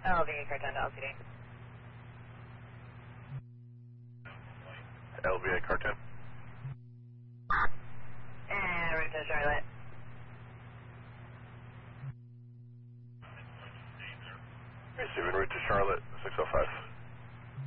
LV car 10 to LCD. LVA car 10. And route to Charlotte. Receiving route to Charlotte, 605.